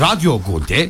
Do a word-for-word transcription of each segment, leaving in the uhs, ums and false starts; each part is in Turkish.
Radyo Gol'de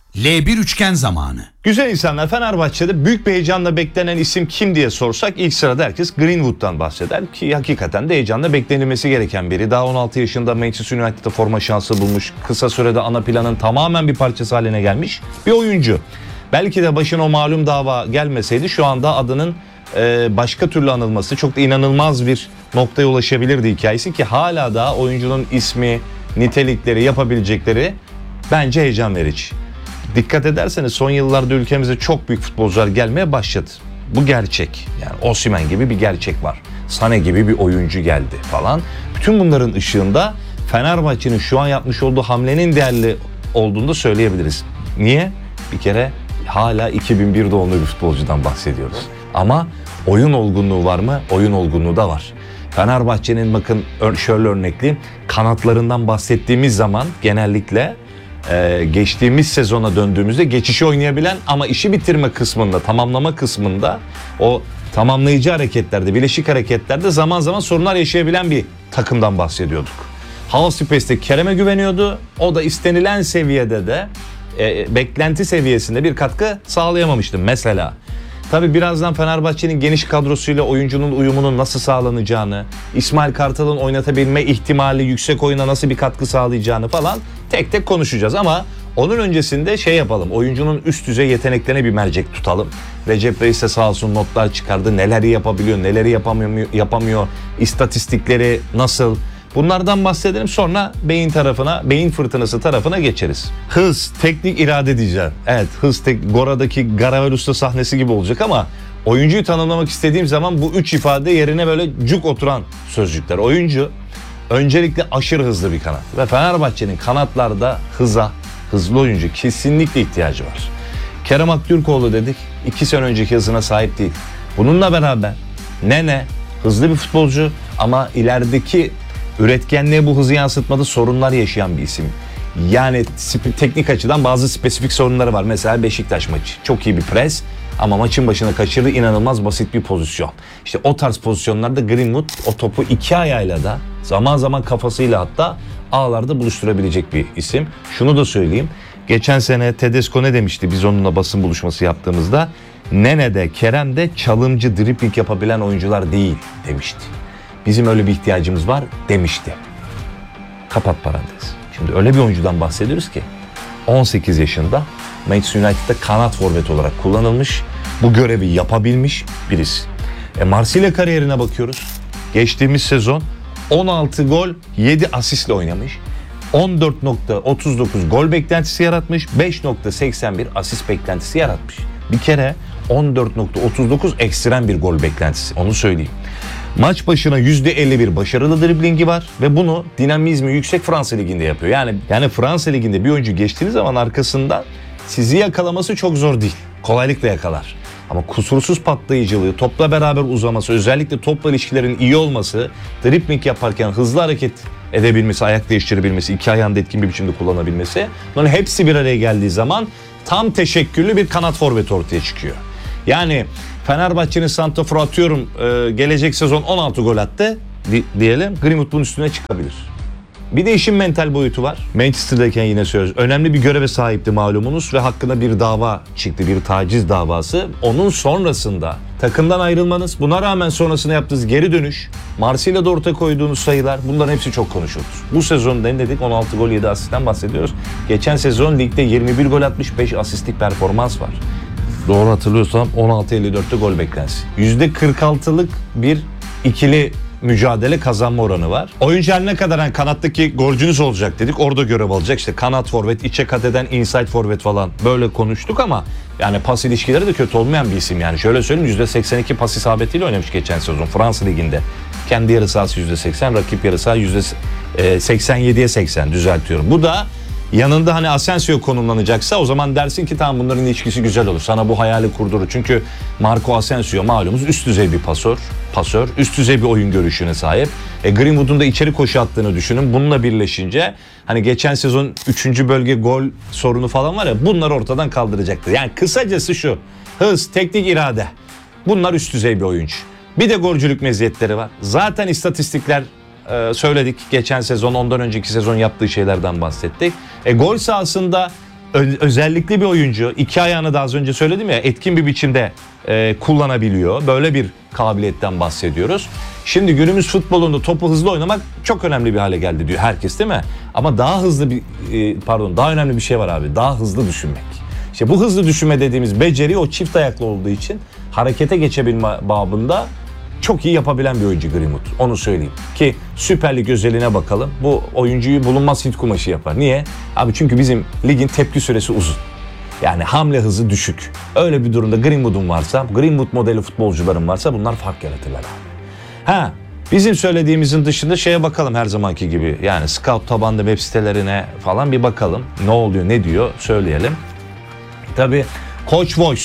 L bir üçgen zamanı. Güzel insanlar, Fenerbahçe'de büyük bir heyecanla beklenen isim kim diye sorsak ilk sırada herkes Greenwood'dan bahseder ki hakikaten de heyecanla beklenilmesi gereken biri. Daha on altı yaşında Manchester United'da forma şansı bulmuş, kısa sürede ana planın tamamen bir parçası haline gelmiş bir oyuncu. Belki de başına o malum dava gelmeseydi şu anda adının e, başka türlü anılması çok da inanılmaz bir noktaya ulaşabilirdi hikayesi ki hala da oyuncunun ismi, nitelikleri, yapabilecekleri bence heyecan verici. Dikkat ederseniz son yıllarda ülkemize çok büyük futbolcular gelmeye başladı. Bu gerçek. Yani Osimhen gibi bir gerçek var. Sané gibi bir oyuncu geldi falan. Bütün bunların ışığında Fenerbahçe'nin şu an yapmış olduğu hamlenin değerli olduğunu da söyleyebiliriz. Niye? Bir kere hala iki bin bir doğumlu bir futbolcudan bahsediyoruz. Ama oyun olgunluğu var mı? Oyun olgunluğu da var. Fenerbahçe'nin bakın şöyle örnekleyeyim. Kanatlarından bahsettiğimiz zaman genellikle Ee, geçtiğimiz sezona döndüğümüzde geçişi oynayabilen ama işi bitirme kısmında, tamamlama kısmında o tamamlayıcı hareketlerde, bileşik hareketlerde zaman zaman sorunlar yaşayabilen bir takımdan bahsediyorduk. Hal Space'te Kerem'e güveniyordu. O da istenilen seviyede de e, beklenti seviyesinde bir katkı sağlayamamıştı mesela. Tabii birazdan Fenerbahçe'nin geniş kadrosuyla oyuncunun uyumunun nasıl sağlanacağını, İsmail Kartal'ın oynatabilme ihtimali yüksek oyuna nasıl bir katkı sağlayacağını falan tek tek konuşacağız ama onun öncesinde şey yapalım. Oyuncunun üst düzey yeteneklerine bir mercek tutalım. Recep Reis de sağ olsun notlar çıkardı. Neleri yapabiliyor, neleri yapamıyor, yapamıyor, istatistikleri nasıl? Bunlardan bahsedelim, sonra beyin tarafına, beyin fırtınası tarafına geçeriz. Hız, teknik irade diyeceğim. Evet, hız, tek, Gora'daki Garavel Usta sahnesi gibi olacak ama oyuncuyu tanımlamak istediğim zaman bu üç ifade yerine böyle cuk oturan sözcükler. Oyuncu öncelikle aşırı hızlı bir kanat ve Fenerbahçe'nin kanatlarda hıza, hızlı oyuncu kesinlikle ihtiyacı var. Kerem Aktürkoğlu dedik, iki sene önceki hızına sahip değil. Bununla beraber Nene hızlı bir futbolcu ama ilerideki üretkenliğe bu hızı yansıtmada sorunlar yaşayan bir isim. Yani teknik açıdan bazı spesifik sorunları var. Mesela Beşiktaş maçı. Çok iyi bir pres ama maçın başına kaçırdığı inanılmaz basit bir pozisyon. İşte o tarz pozisyonlarda Greenwood o topu iki ayağıyla da zaman zaman kafasıyla hatta ağlarda buluşturabilecek bir isim. Şunu da söyleyeyim. Geçen sene Tedesco ne demişti biz onunla basın buluşması yaptığımızda? Nene de Kerem de çalımcı, dribling yapabilen oyuncular değil demişti. Bizim öyle bir ihtiyacımız var demişti. Kapat parantez. Şimdi öyle bir oyuncudan bahsediyoruz ki on sekiz yaşında Manchester United'da kanat forvet olarak kullanılmış, bu görevi yapabilmiş birisi. E Marsilya kariyerine bakıyoruz. Geçtiğimiz sezon on altı gol, yedi asistle oynamış. on dört nokta otuz dokuz gol beklentisi yaratmış, beş nokta seksen bir asist beklentisi yaratmış. Bir kere on dört nokta otuz dokuz ekstrem bir gol beklentisi, onu söyleyeyim. Maç başına yüzde elli bir başarılı driblingi var ve bunu dinamizmi yüksek Fransa Ligi'nde yapıyor. Yani yani Fransa Ligi'nde bir oyuncu geçtiğiniz zaman arkasından sizi yakalaması çok zor değil. Kolaylıkla yakalar. Ama kusursuz patlayıcılığı, topla beraber uzaması, özellikle topla ilişkilerin iyi olması, dribling yaparken hızlı hareket edebilmesi, ayak değiştirebilmesi, iki ayağını da etkin bir biçimde kullanabilmesi. Bunların hepsi bir araya geldiği zaman tam teşekküllü bir kanat forvet ortaya çıkıyor. Yani Fenerbahçe'nin santraforu atıyorum e, gelecek sezon on altı gol attı di- diyelim. Greenwood bunun üstüne çıkabilir. Bir de işin mental boyutu var. Manchester'dayken yine söz. Önemli bir göreve sahipti malumunuz ve hakkında bir dava çıktı. Bir taciz davası. Onun sonrasında takımdan ayrılmanız, buna rağmen sonrasında yaptığınız geri dönüş, Marsilya'da ortaya koyduğunuz sayılar, bunların hepsi çok konuşuldu. Bu sezon ne dedik? on altı gol, yedi asistten bahsediyoruz. Geçen sezon ligde yirmi bir gol atmış, beş asistlik performans var. Doğru hatırlıyorsam on altı elli dörtte gol beklentisi. yüzde kırk altılık bir ikili mücadele kazanma oranı var. Oyuncu her ne kadar yani kanattaki golcünüz olacak dedik. Orada görev alacak. İşte kanat forvet, içe kat eden inside forvet falan böyle konuştuk ama yani pas ilişkileri de kötü olmayan bir isim yani. Şöyle söyleyeyim, yüzde seksen iki pas isabetiyle oynamış geçen sezon Fransa Ligi'nde. Kendi yarı sahası yüzde seksen, rakip yarı sahası yüzde seksen yediye seksen düzeltiyorum. Bu da yanında hani Asensio konumlanacaksa o zaman dersin ki tamam bunların ilişkisi güzel olur. Sana bu hayali kurdurur. Çünkü Marco Asensio malumuz üst düzey bir pasör. Pasör, üst düzey bir oyun görüşüne sahip. E, Greenwood'un da içeri koşu attığını düşünün. Bununla birleşince hani geçen sezon üçüncü bölge gol sorunu falan var ya, bunlar ortadan kaldıracaktır. Yani kısacası şu: hız, teknik irade. Bunlar üst düzey bir oyuncu. Bir de golcülük meziyetleri var. Zaten istatistikler e, söyledik. Geçen sezon, ondan önceki sezon yaptığı şeylerden bahsettik. E, gol sahasında ö- özellikle bir oyuncu. İki ayağını da az önce söyledim ya, etkin bir biçimde e, kullanabiliyor. Böyle bir kabiliyetten bahsediyoruz. Şimdi günümüz futbolunda topu hızlı oynamak çok önemli bir hale geldi diyor herkes, değil mi? Ama daha hızlı bir e, pardon daha önemli bir şey var abi. Daha hızlı düşünmek. İşte bu hızlı düşünme dediğimiz beceri o çift ayaklı olduğu için harekete geçebilme babında çok iyi yapabilen bir oyuncu Greenwood. Onu söyleyeyim. Ki Süper Lig özeline bakalım. Bu oyuncuyu bulunmaz Hint kumaşı yapar. Niye? Abi çünkü bizim ligin tepki süresi uzun. Yani hamle hızı düşük. Öyle bir durumda Greenwood'un varsa, Greenwood modeli futbolcuların varsa bunlar fark yaratırlar abi. Ha, bizim söylediğimizin dışında şeye bakalım her zamanki gibi. Yani scout tabanlı web sitelerine falan bir bakalım. Ne oluyor, ne diyor söyleyelim. Tabii Coach Voice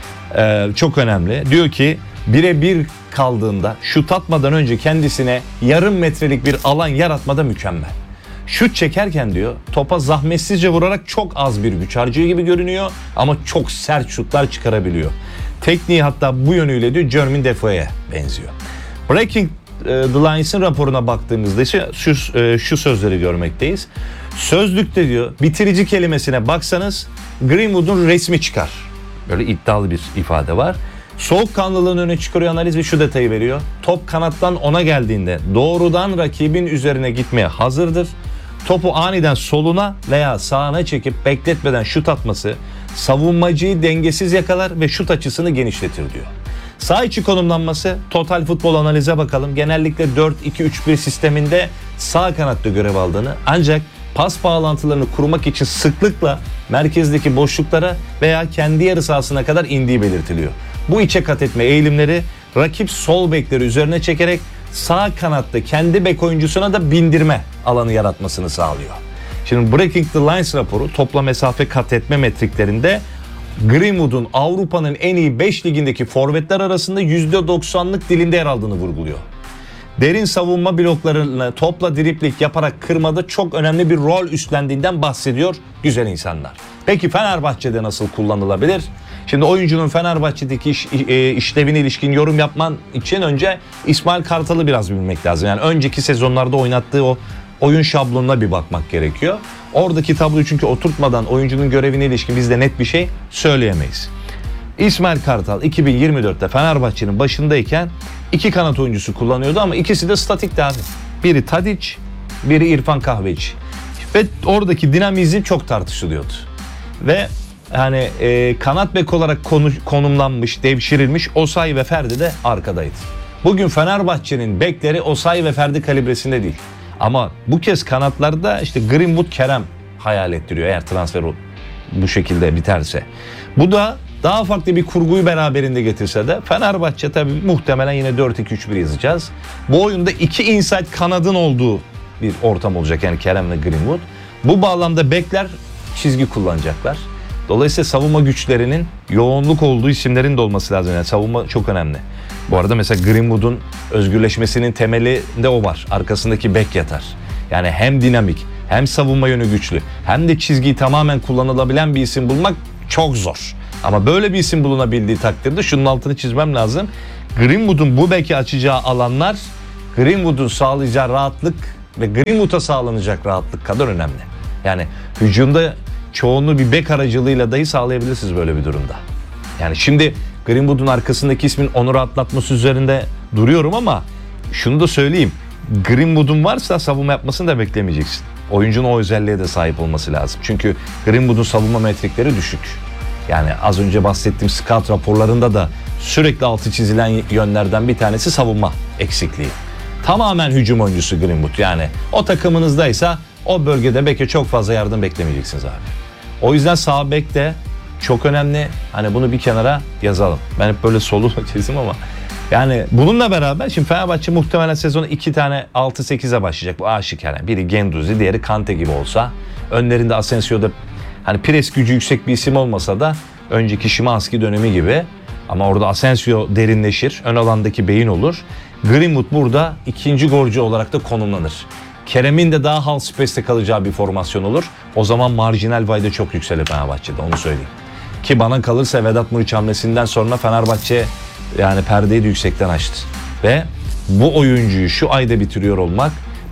e, çok önemli. Diyor ki birebir kaldığında şut atmadan önce kendisine yarım metrelik bir alan yaratmada mükemmel. Şut çekerken diyor topa zahmetsizce vurarak çok az bir güç harcıyor gibi görünüyor ama çok sert şutlar çıkarabiliyor. Tekniği hatta bu yönüyle diyor Jermaine Defoe'ye benziyor. Breaking The Lines'ın raporuna baktığımızda ise şu, şu sözleri görmekteyiz. Sözlükte diyor bitirici kelimesine baksanız Greenwood'un resmi çıkar. Böyle iddialı bir ifade var. Soğukkanlılığını öne çıkarıyor analiz ve şu detayı veriyor. Top kanattan ona geldiğinde doğrudan rakibin üzerine gitmeye hazırdır. Topu aniden soluna veya sağına çekip bekletmeden şut atması savunmacıyı dengesiz yakalar ve şut açısını genişletir diyor. Sağ içi konumlanması, Total Futbol Analiz'e bakalım. Genellikle dört iki üç bir sisteminde sağ kanatta görev aldığını ancak pas bağlantılarını kurmak için sıklıkla merkezdeki boşluklara veya kendi yarı sahasına kadar indiği belirtiliyor. Bu içe kat etme eğilimleri rakip sol bekleri üzerine çekerek sağ kanatta kendi bek oyuncusuna da bindirme alanı yaratmasını sağlıyor. Şimdi Breaking the Lines raporu topla mesafe kat etme metriklerinde Greenwood'un Avrupa'nın en iyi beş ligindeki forvetler arasında yüzde doksanlık dilinde yer aldığını vurguluyor. Derin savunma bloklarını topla dripling yaparak kırmada çok önemli bir rol üstlendiğinden bahsediyor güzel insanlar. Peki Fenerbahçe'de nasıl kullanılabilir? Şimdi oyuncunun Fenerbahçe'deki iş, e, işlevine ilişkin yorum yapman için önce İsmail Kartal'ı biraz bilmek lazım. Yani önceki sezonlarda oynattığı o oyun şablonuna bir bakmak gerekiyor. Oradaki tabloyu çünkü oturtmadan oyuncunun görevine ilişkin biz de net bir şey söyleyemeyiz. İsmail Kartal iki bin yirmi dörtte Fenerbahçe'nin başındayken iki kanat oyuncusu kullanıyordu ama ikisi de statikti abi. Biri Tadic, biri İrfan Kahveci. Ve oradaki dinamizm çok tartışılıyordu. Ve yani e, kanat bek olarak konu, konumlanmış, devşirilmiş Osayi ve Ferdi de arkadaydı. Bugün Fenerbahçe'nin bekleri Osayi ve Ferdi kalibresinde değil. Ama bu kez kanatlarda işte Greenwood, Kerem hayal ettiriyor eğer transfer bu şekilde biterse. Bu da daha farklı bir kurguyu beraberinde getirse de Fenerbahçe tabii muhtemelen yine dört iki üç bir yazacağız. Bu oyunda iki inside kanadın olduğu bir ortam olacak yani Kerem ve Greenwood. Bu bağlamda bekler çizgi kullanacaklar. Dolayısıyla savunma güçlerinin yoğunluk olduğu isimlerin de olması lazım. Yani savunma çok önemli. Bu arada mesela Greenwood'un özgürleşmesinin temelinde o var. Arkasındaki bek yatar. Yani hem dinamik, hem savunma yönü güçlü, hem de çizgiyi tamamen kullanılabilen bir isim bulmak çok zor. Ama böyle bir isim bulunabildiği takdirde şunun altını çizmem lazım. Greenwood'un bu beki açacağı alanlar Greenwood'un sağlayacağı rahatlık ve Greenwood'a sağlanacak rahatlık kadar önemli. Yani hücumda çoğunluğu bir bek aracılığıyla dahi sağlayabilirsiniz böyle bir durumda. Yani şimdi Greenwood'un arkasındaki ismin onu rahatlatması üzerinde duruyorum ama şunu da söyleyeyim. Greenwood'un varsa savunma yapmasını da beklemeyeceksin. Oyuncunun o özelliğe de sahip olması lazım. Çünkü Greenwood'un savunma metrikleri düşük. Yani az önce bahsettiğim scout raporlarında da sürekli altı çizilen yönlerden bir tanesi savunma eksikliği. Tamamen hücum oyuncusu Greenwood. Yani o takımınızdaysa o bölgede beke çok fazla yardım beklemeyeceksiniz abi. O yüzden sağ bek de çok önemli. Hani bunu bir kenara yazalım. Ben hep böyle solu çizdim ama yani bununla beraber şimdi Fenerbahçe muhtemelen sezonu iki tane altı sekize başlayacak. Bu aşikar. Yani biri Genduzi, diğeri Kante gibi olsa. Önlerinde Asensio'da hani pres gücü yüksek bir isim olmasa da önceki Szymański dönemi gibi. Ama orada Asensio derinleşir. Ön alandaki beyin olur. Greenwood burada ikinci golcü olarak da konumlanır. Kerem'in de daha half space'te kalacağı bir formasyon olur. O zaman marjinal fayda çok yükselir Fenerbahçe'de, onu söyleyeyim. Ki bana kalırsa Vedat Muriç hamlesinden sonra Fenerbahçe yani perdeyi de yüksekten açtı. Ve bu oyuncuyu şu ayda bitiriyor olmak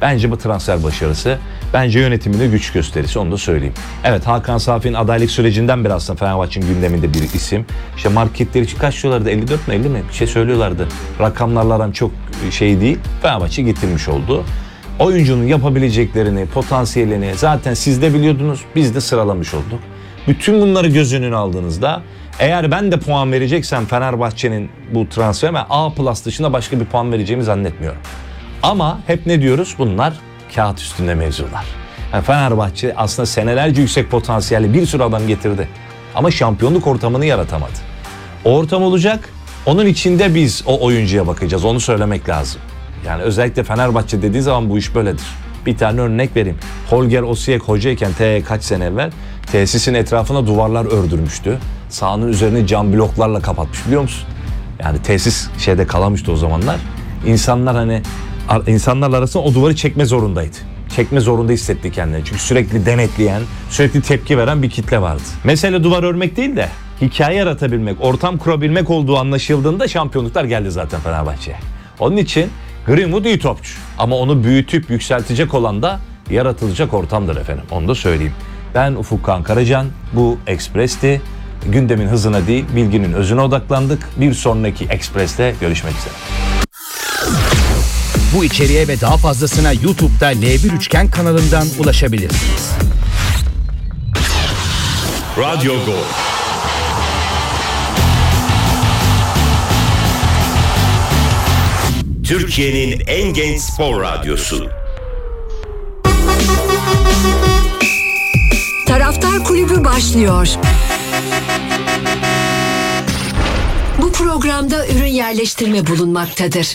Bence bu transfer başarısı. Bence yönetiminde güç gösterisi, onu da söyleyeyim. Evet, Hakan Safi'nin adaylık sürecinden beri aslında Fenerbahçe'nin gündeminde bir isim. İşte marketleri için kaç diyorlardı? elli dört mi elli mi? Bir şey söylüyorlardı. Rakamlarla aram çok şey değil. Fenerbahçe getirmiş oldu. Oyuncunun yapabileceklerini, potansiyelini zaten siz de biliyordunuz, biz de sıralamış olduk. Bütün bunları göz önüne aldığınızda eğer ben de puan vereceksem Fenerbahçe'nin bu transferine A plus dışında başka bir puan vereceğimi zannetmiyorum. Ama hep ne diyoruz? Bunlar kağıt üstünde mevzular. Yani Fenerbahçe aslında senelerce yüksek potansiyelli bir sürü adam getirdi. Ama şampiyonluk ortamını yaratamadı. O ortam olacak. Onun içinde biz o oyuncuya bakacağız. Onu söylemek lazım. Yani özellikle Fenerbahçe dediği zaman bu iş böyledir. Bir tane örnek vereyim. Holger Osijek hocayken te kaç sene evvel tesisin etrafına duvarlar ördürmüştü. Sahanın üzerini cam bloklarla kapatmış, biliyor musun? Yani tesis şeyde kalamıştı o zamanlar. İnsanlar hani insanlarla arasında o duvarı çekme zorundaydı. Çekme zorunda hissetti kendini. Çünkü sürekli denetleyen, sürekli tepki veren bir kitle vardı. Mesele duvar örmek değil de hikaye yaratabilmek, ortam kurabilmek olduğu anlaşıldığında şampiyonluklar geldi zaten Fenerbahçe'ye. Onun için Greenwood iyi topçu. Ama onu büyütüp yükseltecek olan da yaratılacak ortamdır efendim. Onu da söyleyeyim. Ben Ufuk Kağan Karacan. Bu Ekspres'ti. Gündemin hızına değil, bilginin özüne odaklandık. Bir sonraki Ekspres'te görüşmek üzere. Bu içeriğe ve daha fazlasına YouTube'da L bir Üçgen kanalından ulaşabilirsiniz. Radyo Gol. Türkiye'nin en genç spor radyosu. Taraftar Kulübü başlıyor. Bu programda ürün yerleştirme bulunmaktadır.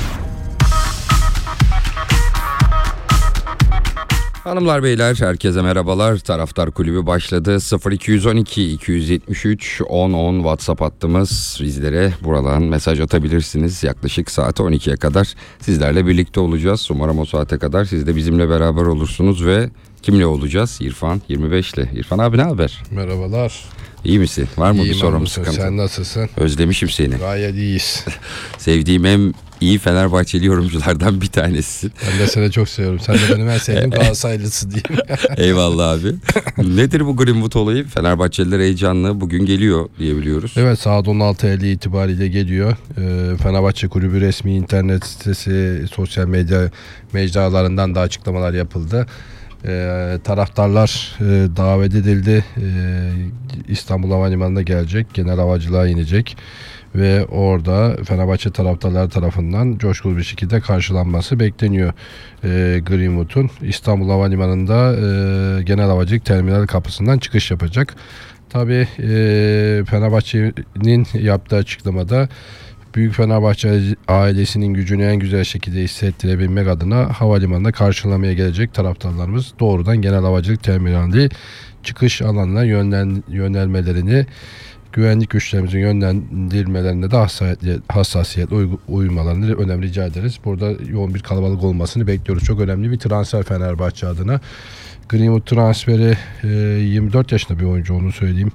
Hanımlar beyler herkese merhabalar. Taraftar Kulübü başladı. sıfır iki on iki iki yetmiş üç on on WhatsApp hattımız. Bizlere buradan mesaj atabilirsiniz. Yaklaşık saat on ikiye kadar sizlerle birlikte olacağız. Umarım o saate kadar siz de bizimle beraber olursunuz ve kimle olacağız? İrfan yirmi beşle. İrfan abi ne haber? Merhabalar. İyi misin? Var mı İyiyim bir sorun, abi, sıkıntı? sen nasılsın? Özlemişim seni. Gayet iyiyiz. Sevdiğim en iyi Fenerbahçeli yorumculardan bir tanesisin. Ben de seni çok seviyorum. Sen de benim en sevdiğim Galatasaraylısın diyeyim. Eyvallah abi. Nedir bu Greenwood olayı? Fenerbahçeliler heyecanlı. Bugün geliyor diyebiliyoruz. Evet, saat on altı elli itibariyle geliyor. Ee, Fenerbahçe Kulübü resmi internet sitesi, sosyal medya mecralarından da açıklamalar yapıldı. Ee, taraftarlar e, davet edildi. Ee, İstanbul Havalimanı'na gelecek. Genel havacılığa inecek. Ve orada Fenerbahçe taraftarları tarafından coşkulu bir şekilde karşılanması bekleniyor. E, Greenwood'un İstanbul Havalimanı'nda e, genel havacılık terminal kapısından çıkış yapacak. Tabii e, Fenerbahçe'nin yaptığı açıklamada Büyük Fenerbahçe ailesinin gücünü en güzel şekilde hissettirebilmek adına havalimanına karşılamaya gelecek taraftarlarımız doğrudan genel havacılık terminali çıkış alanına yönlen, yönelmelerini, güvenlik güçlerimizin yönlendirmelerinde de hassasiyet, hassasiyet uymalarını önemli rica ederiz. Burada yoğun bir kalabalık olmasını bekliyoruz. Çok önemli bir transfer Fenerbahçe adına. Greenwood transferi yirmi dört yaşında bir oyuncu, onu söyleyeyim.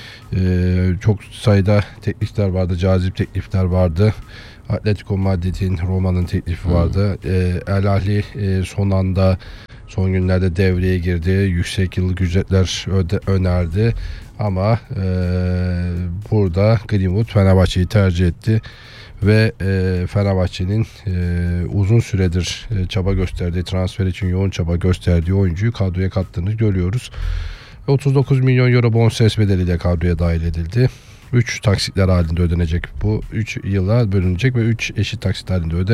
Çok sayıda teklifler vardı, cazip teklifler vardı. Atletico Madrid'in, Roma'nın teklifi vardı. Hmm. El Ahly son anda, son günlerde devreye girdi. Yüksek yıllık ücretler öde, önerdi. Ama e, burada Greenwood Fenerbahçe'yi tercih etti. Ve e, Fenerbahçe'nin e, uzun süredir e, çaba gösterdiği, transfer için yoğun çaba gösterdiği oyuncuyu kadroya kattığını görüyoruz. otuz dokuz milyon euro bonservis bedeliyle kadroya dahil edildi. üç taksitler halinde ödenecek bu. üç yıla bölünecek ve üç eşit taksit halinde ödenecek.